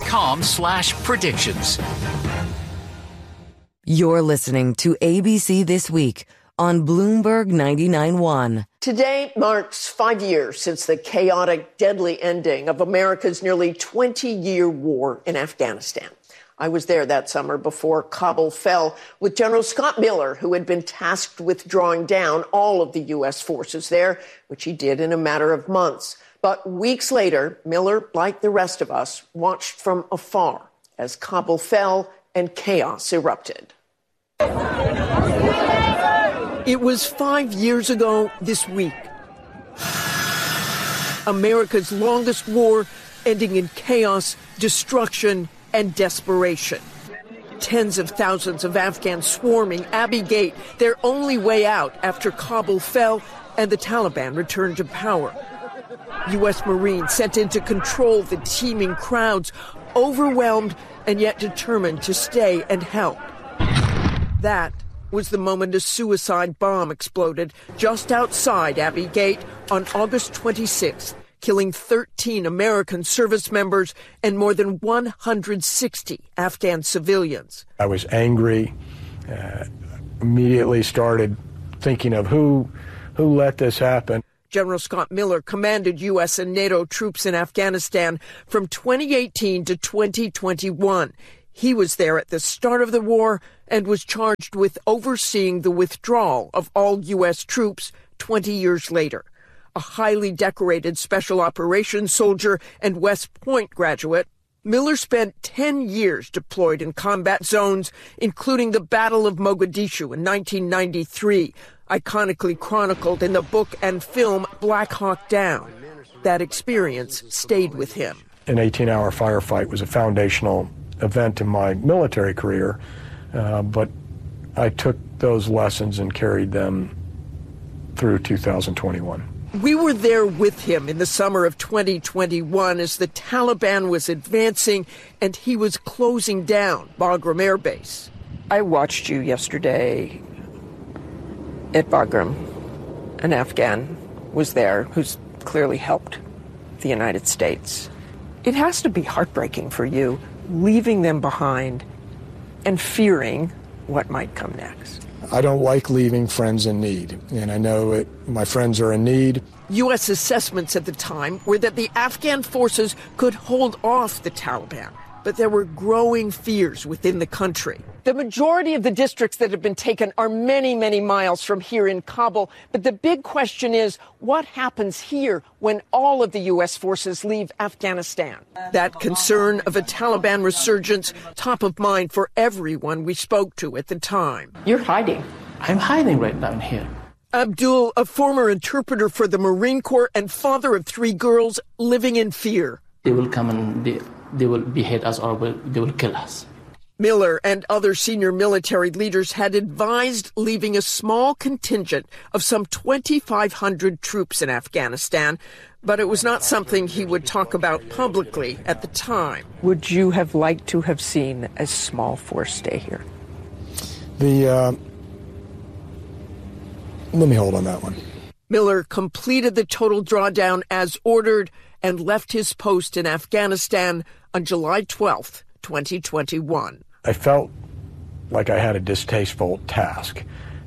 bloomberg.com/predictions. You're listening to ABC This Week on Bloomberg 99.1. Today marks 5 years since the chaotic, deadly ending of America's nearly 20-year war in Afghanistan. I was there that summer before Kabul fell with General Scott Miller, who had been tasked with drawing down all of the U.S. forces there, which he did in a matter of months. But weeks later, Miller, like the rest of us, watched from afar as Kabul fell and chaos erupted. It was 5 years ago this week. America's longest war ending in chaos, destruction, and desperation. Tens of thousands of Afghans swarming Abbey Gate, their only way out after Kabul fell and the Taliban returned to power. U.S. Marines sent in to control the teeming crowds, overwhelmed and yet determined to stay and help. That was the moment a suicide bomb exploded just outside Abbey Gate on August 26th, killing 13 American service members and more than 160 Afghan civilians. I was angry, immediately started thinking of who let this happen. General Scott Miller commanded U.S. and NATO troops in Afghanistan from 2018 to 2021. He was there at the start of the war and was charged with overseeing the withdrawal of all U.S. troops 20 years later. A highly decorated special operations soldier and West Point graduate, Miller spent 10 years deployed in combat zones, including the Battle of Mogadishu in 1993, iconically chronicled in the book and film Black Hawk Down. That experience stayed with him. An 18-hour firefight was a foundational event in my military career, but I took those lessons and carried them through 2021. We were there with him in the summer of 2021 as the Taliban was advancing and he was closing down Bagram Air Base. I watched you yesterday at Bagram. An Afghan was there who's clearly helped the United States. It has to be heartbreaking for you, leaving them behind and fearing what might come next. I don't like leaving friends in need, and I know my friends are in need. U.S. assessments at the time were that the Afghan forces could hold off the Taliban, but there were growing fears within the country. The majority of the districts that have been taken are many, many miles from here in Kabul, but the big question is, what happens here when all of the U.S. forces leave Afghanistan? That concern of a Taliban resurgence top of mind for everyone we spoke to at the time. You're hiding. I'm hiding right down here. Abdul, a former interpreter for the Marine Corps and father of 3 girls, living in fear. They will come and they will behead us or they will kill us. Miller and other senior military leaders had advised leaving a small contingent of some 2,500 troops in Afghanistan, but it was not something he would talk about publicly at the time. Would you have liked to have seen a small force stay here? Let me hold on that one. Miller completed the total drawdown as ordered and left his post in Afghanistan on July 12th, 2021. I felt like I had a distasteful task.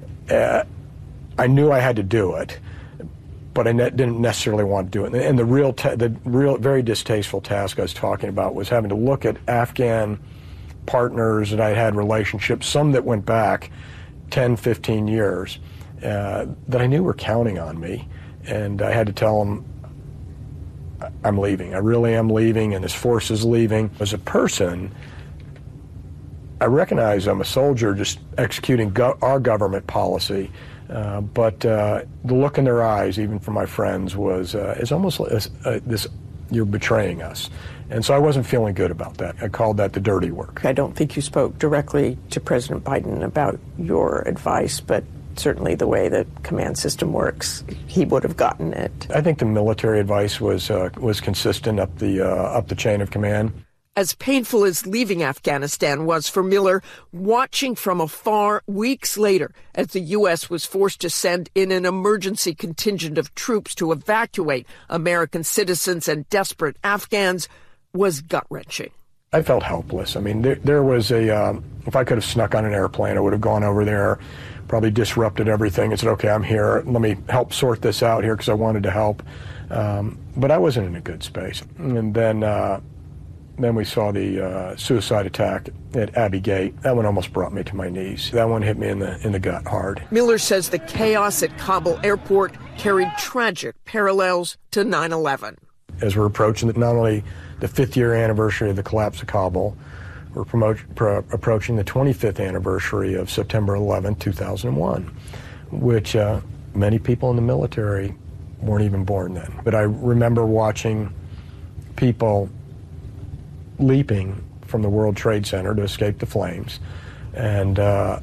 I knew I had to do it, but I didn't necessarily want to do it. And the real very distasteful task I was talking about was having to look at Afghan partners that I had relationships, some that went back 10, 15 years, that I knew were counting on me. And I had to tell them, I'm leaving. I really am leaving, and this force is leaving. As a person, I recognize I'm a soldier just executing our government policy, but the look in their eyes, even from my friends, was it's almost like this, you're betraying us. And so I wasn't feeling good about that. I called that the dirty work. I don't think you spoke directly to President Biden about your advice, but certainly the way the command system works, he would have gotten it. I think the military advice was consistent up the chain of command. As painful as leaving Afghanistan was for Miller, watching from afar weeks later as the U.S. was forced to send in an emergency contingent of troops to evacuate American citizens and desperate Afghans was gut-wrenching. I felt helpless. I mean, there was if I could have snuck on an airplane, I would have gone over there, probably disrupted everything and said, okay, I'm here, let me help sort this out here because I wanted to help. But I wasn't in a good space. And then we saw the suicide attack at Abbey Gate. That one almost brought me to my knees. That one hit me in the gut hard. Miller says the chaos at Kabul airport carried tragic parallels to 9/11. As we're approaching not only the 5th year anniversary of the collapse of Kabul, we're approaching the 25th anniversary of September 11, 2001, which many people in the military weren't even born then. But I remember watching people leaping from the World Trade Center to escape the flames. And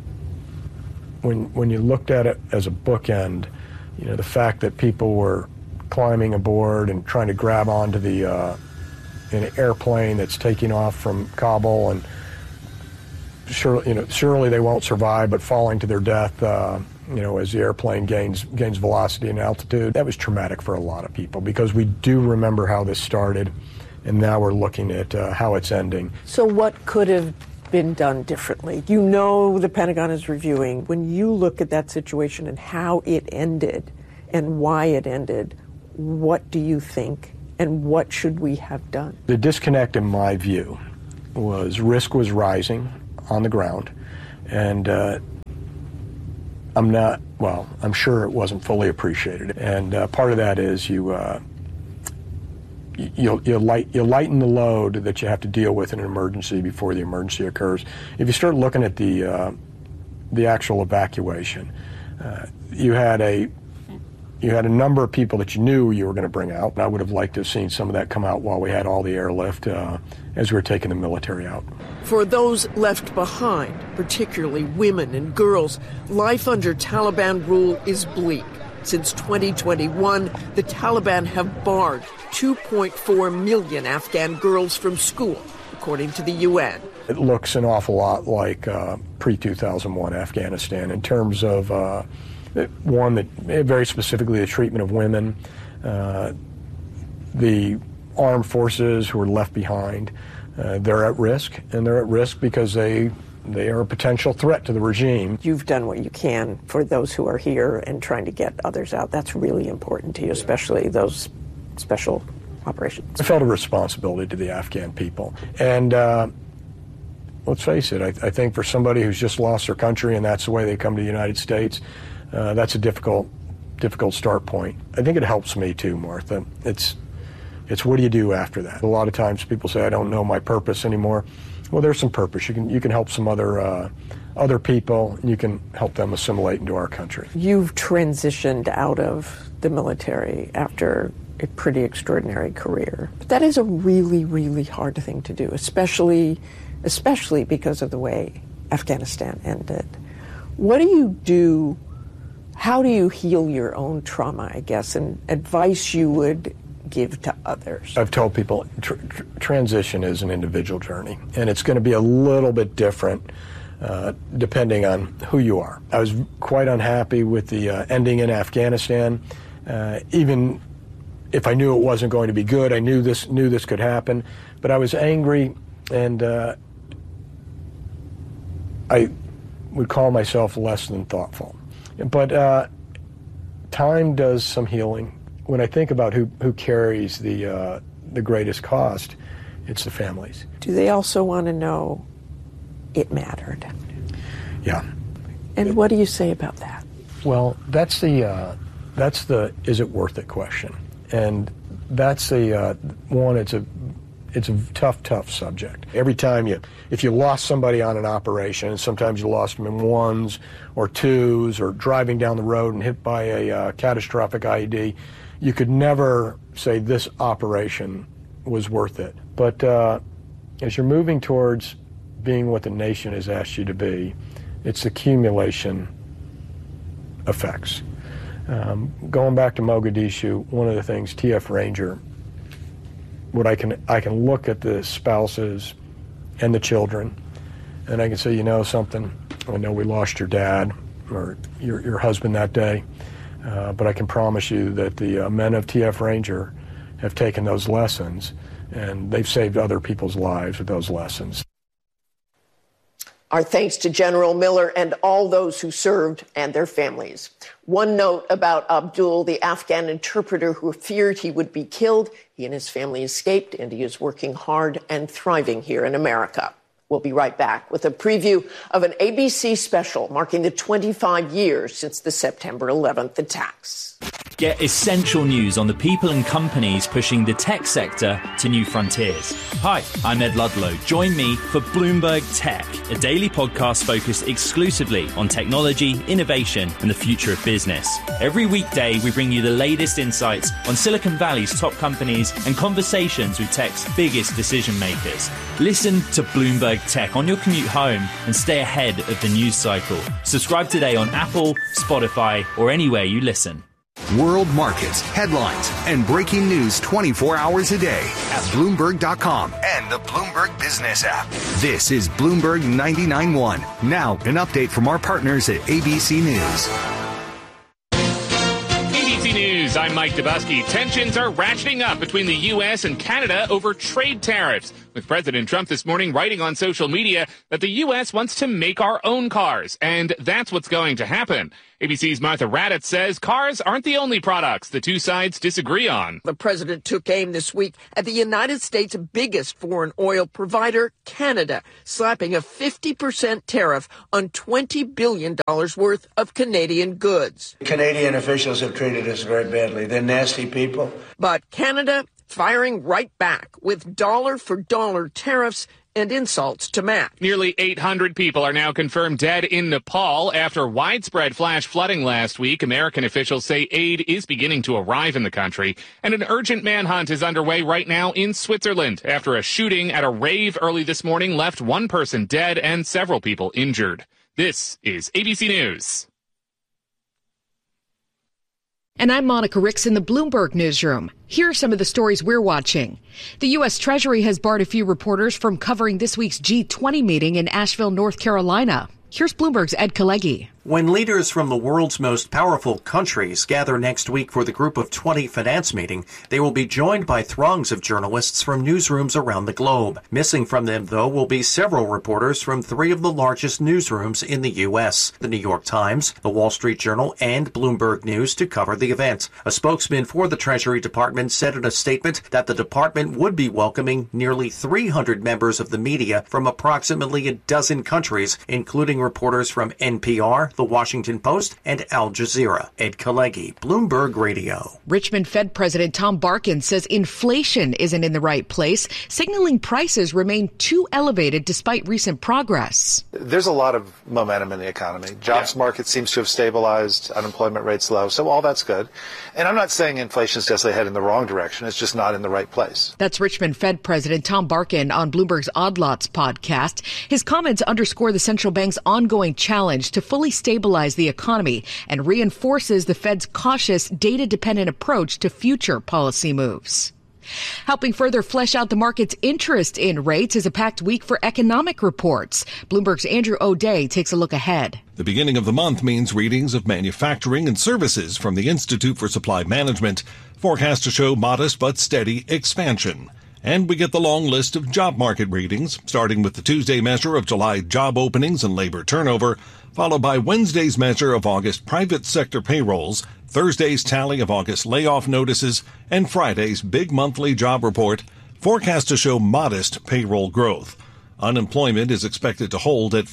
when you looked at it as a bookend, you know, the fact that people were climbing aboard and trying to grab onto an airplane that's taking off from Kabul, and surely they won't survive, but falling to their death, as the airplane gains velocity and altitude. That was traumatic for a lot of people because we do remember how this started, and now we're looking at how it's ending. So what could have been done differently? You know, the Pentagon is reviewing. When you look at that situation and how it ended and why it ended, what do you think, and what should we have done? The disconnect, in my view, was risk was rising on the ground, and I'm sure it wasn't fully appreciated. And part of that is you lighten the load that you have to deal with in an emergency before the emergency occurs. If you start looking at the actual evacuation, you had a number of people that you knew you were going to bring out, and I would have liked to have seen some of that come out while we had all the airlift as we were taking the military out. For those left behind, particularly women and girls, life under Taliban rule is bleak. Since 2021, the Taliban have barred 2.4 million Afghan girls from school, according to the UN. It looks an awful lot like pre-2001 Afghanistan in terms of one, that very specifically the treatment of women, the armed forces who are left behind, they're at risk, and they're at risk because they are a potential threat to the regime. You've done what you can for those who are here and trying to get others out. That's really important to you, especially those special operations. I felt a responsibility to the Afghan people. And let's face it, I think for somebody who's just lost their country and that's the way they come to the United States, that's a difficult start point. I think it helps me too, Martha. It's what do you do after that? A lot of times people say, I don't know my purpose anymore. Well, there's some purpose. You can help some other people, and you can help them assimilate into our country. You've transitioned out of the military after a pretty extraordinary career. But that is a really, really hard thing to do, especially because of the way Afghanistan ended. What do you do? How do you heal your own trauma, I guess, and advice you would give to others? I've told people transition is an individual journey, and it's going to be a little bit different depending on who you are. I was quite unhappy with the ending in Afghanistan. Even if I knew it wasn't going to be good, I knew this could happen, but I was angry, and I would call myself less than thoughtful. But time does some healing. When I think about who carries the greatest cost, it's the families. Do they also want to know it mattered? Yeah. And what do you say about that? Well, that's the is it worth it question, and that's the one. It's a tough subject. Every time if you lost somebody on an operation, and sometimes you lost them in ones or twos, or driving down the road and hit by a catastrophic IED, you could never say this operation was worth it. But as you're moving towards being what the nation has asked you to be, it's accumulation effects. Going back to Mogadishu, one of the things TF Ranger, what I can look at the spouses and the children, and I can say, you know something, I know we lost your dad or your husband that day, but I can promise you that the men of TF Ranger have taken those lessons And they've saved other people's lives with those lessons. Our thanks to General Miller and all those who served and their families. One note about Abdul, the Afghan interpreter who feared he would be killed. He and his family escaped, and he is working hard and thriving here in America. We'll be right back with a preview of an ABC special marking the 25 years since the September 11th attacks. Get essential news on the people and companies pushing the tech sector to new frontiers. Hi, I'm Ed Ludlow. Join me for Bloomberg Tech, a daily podcast focused exclusively on technology, innovation, and the future of business. Every weekday, we bring you the latest insights on Silicon Valley's top companies and conversations with tech's biggest decision makers. Listen to Bloomberg Tech on your commute home and stay ahead of the news cycle. Subscribe today on Apple, Spotify, or anywhere you listen. World markets, headlines, and breaking news 24 hours a day at Bloomberg.com and the Bloomberg Business app. This is Bloomberg 99.1. Now, an update from our partners at ABC News. ABC News, I'm Mike Dubusky. Tensions are ratcheting up between the U.S. and Canada over trade tariffs, with President Trump this morning writing on social media that the U.S. wants to make our own cars, and that's what's going to happen. ABC's Martha Raddatz says cars aren't the only products the two sides disagree on. The president took aim this week at the United States' biggest foreign oil provider, Canada, slapping a 50% tariff on $20 billion worth of Canadian goods. Canadian officials have treated us very badly. They're nasty people. But Canada firing right back with dollar-for-dollar tariffs and insults to match. Nearly 800 people are now confirmed dead in Nepal after widespread flash flooding last week. American officials say aid is beginning to arrive in the country, and an urgent manhunt is underway right now in Switzerland after a shooting at a rave early this morning left one person dead and several people injured. This is ABC News. And I'm Monica Ricks in the Bloomberg Newsroom. Here are some of the stories we're watching. The U.S. Treasury has barred a few reporters from covering this week's G20 meeting in Asheville, North Carolina. Here's Bloomberg's Ed Kalegi. When leaders from the world's most powerful countries gather next week for the Group of 20 finance meeting, they will be joined by throngs of journalists from newsrooms around the globe. Missing from them, though, will be several reporters from three of the largest newsrooms in the U.S., the New York Times, the Wall Street Journal, and Bloomberg News, to cover the event. A spokesman for the Treasury Department said in a statement that the department would be welcoming nearly 300 members of the media from approximately a dozen countries, including reporters from NPR, The Washington Post, and Al Jazeera. Ed Kalegi, Bloomberg Radio. Richmond Fed President Tom Barkin says inflation isn't in the right place, signaling prices remain too elevated despite recent progress. There's a lot of momentum in the economy. Jobs market seems to have stabilized, unemployment rate's low, so all that's good. And I'm not saying inflation is necessarily heading in the wrong direction. It's just not in the right place. That's Richmond Fed President Tom Barkin on Bloomberg's Odd Lots podcast. His comments underscore the central bank's ongoing challenge to fully stabilize the economy and reinforces the Fed's cautious, data-dependent approach to future policy moves. Helping further flesh out the market's interest in rates is a packed week for economic reports. Bloomberg's Andrew O'Day takes a look ahead. The beginning of the month means readings of manufacturing and services from the Institute for Supply Management, forecast to show modest but steady expansion. And we get the long list of job market readings, starting with the Tuesday measure of July job openings and labor turnover, followed by Wednesday's measure of August private sector payrolls, Thursday's tally of August layoff notices, and Friday's big monthly job report, forecast to show modest payroll growth. Unemployment is expected to hold at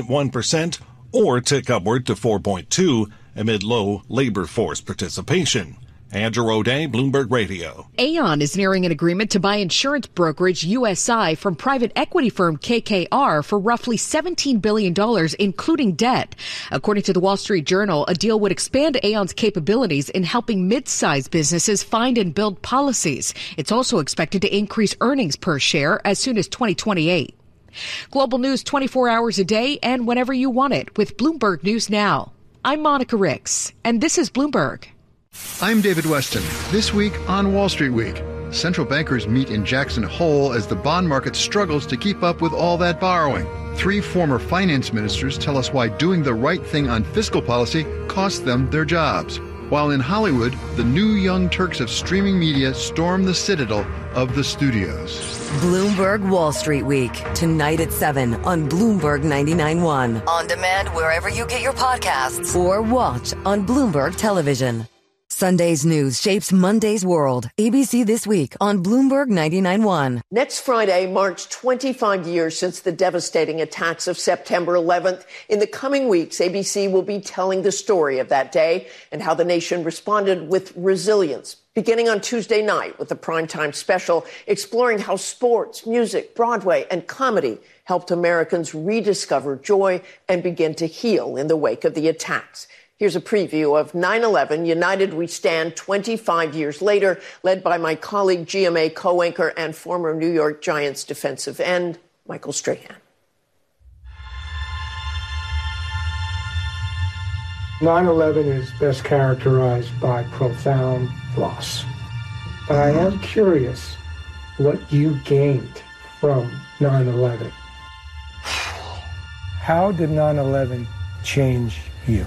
4.1% or tick upward to 4.2% amid low labor force participation. Andrew O'Day, Bloomberg Radio. Aon is nearing an agreement to buy insurance brokerage USI from private equity firm KKR for roughly $17 billion, including debt. According to the Wall Street Journal, a deal would expand Aon's capabilities in helping mid-sized businesses find and build policies. It's also expected to increase earnings per share as soon as 2028. Global news 24 hours a day and whenever you want it with Bloomberg News Now. I'm Monica Ricks, and this is Bloomberg. I'm David Weston. This week on Wall Street Week, central bankers meet in Jackson Hole as the bond market struggles to keep up with all that borrowing. Three former finance ministers tell us why doing the right thing on fiscal policy cost them their jobs. While in Hollywood, the new Young Turks of streaming media storm the Citadel of the studios. Bloomberg Wall Street Week, tonight at 7 on Bloomberg 99.1. On demand wherever you get your podcasts or watch on Bloomberg Television. Sunday's news shapes Monday's world. ABC This Week on Bloomberg 99.1. Next Friday marks 25 years since the devastating attacks of September 11th. In the coming weeks, ABC will be telling the story of that day and how the nation responded with resilience. Beginning on Tuesday night with a primetime special exploring how sports, music, Broadway, and comedy helped Americans rediscover joy and begin to heal in the wake of the attacks. Here's a preview of 9/11, United We Stand 25 years later, led by my colleague, GMA co-anchor and former New York Giants defensive end, Michael Strahan. 9/11 is best characterized by profound loss. But I am curious what you gained from 9/11. How did 9/11 change you?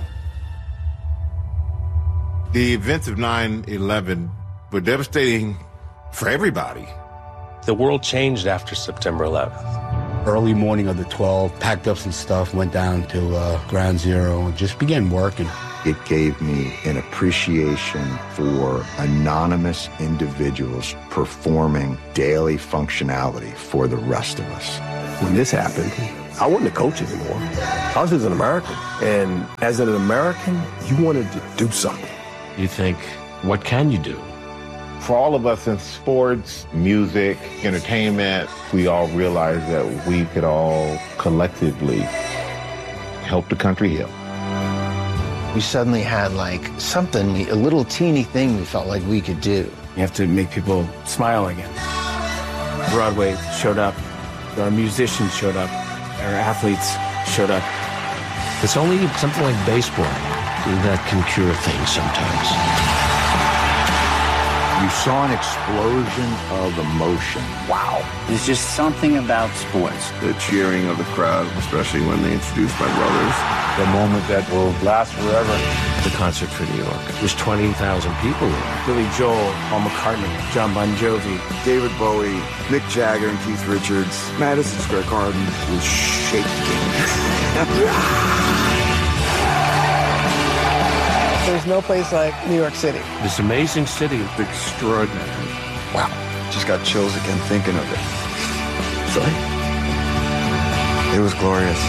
The events of 9/11 were devastating for everybody. The world changed after September 11th. Early morning of the 12th, packed up some stuff, went down to Ground Zero, and just began working. It gave me an appreciation for anonymous individuals performing daily functionality for the rest of us. When this happened, I wasn't a coach anymore. I was just an American. And as an American, you wanted to do something. You think, what can you do? For all of us in sports, music, entertainment, we all realized that we could all collectively help the country heal. We suddenly had something, a little teeny thing we felt like we could do. You have to make people smile again. Broadway showed up, our musicians showed up, our athletes showed up. It's only something like baseball that can cure things sometimes. You saw an explosion of emotion. Wow. There's just something about sports. The cheering of the crowd, especially when they introduced my brothers. The moment that will last forever. The concert for New York. There's 20,000 people there. Billy Joel, Paul McCartney, John Bon Jovi, David Bowie, Mick Jagger and Keith Richards. Madison Square Garden was shaking. There's no place like New York City. This amazing city. Extraordinary. Wow. Just got chills again thinking of it. Sorry? It was glorious.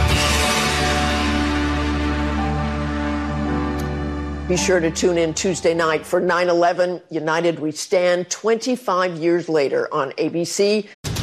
Be sure to tune in Tuesday night for 9/11, United We Stand, 25 years later on ABC.